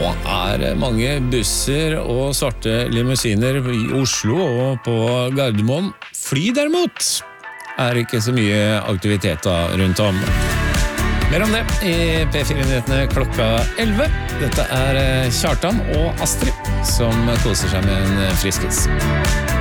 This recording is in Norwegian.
mange busser og svarte limousiner I Oslo og på Gardermoen. Fly derimot ikke så mye aktivitet da rundt om. Mer om det I P4-nyhetene klokka 11. Dette Kjartan og Astrid som koser seg med en friskis.